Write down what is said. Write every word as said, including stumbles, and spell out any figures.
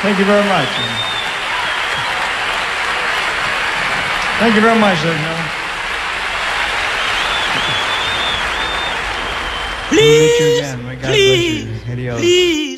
Thank you very much. Thank you very much, ladies and gentlemen. Please, We'll meet you again. May God please, bless you. Adios. please.